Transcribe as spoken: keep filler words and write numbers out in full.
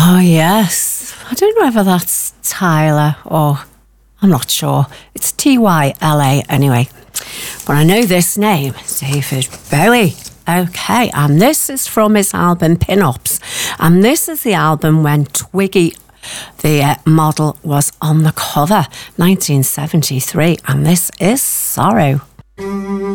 Oh, yes. I don't know whether that's Tyler or I'm not sure. It's T Y L A anyway. But I know this name, David Bowie. Okay, and this is from his album Pin-Ups. And this is the album when Twiggy, the uh, model, was on the cover, nineteen seventy-three. And this is Sorrow.